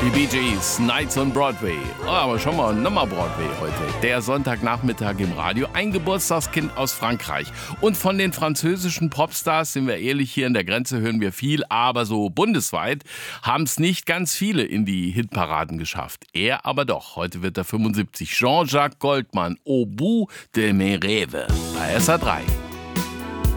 Die Bee Gees, Nights on Broadway. Oh, aber schon mal nochmal Broadway heute. Der Sonntagnachmittag im Radio. Ein Geburtstagskind aus Frankreich. Und von den französischen Popstars, sind wir ehrlich, hier an der Grenze hören wir viel, aber so bundesweit haben es nicht ganz viele in die Hitparaden geschafft. Er aber doch. Heute wird er 75. Jean-Jacques Goldman, Au bout de mes rêves. Bei SA3.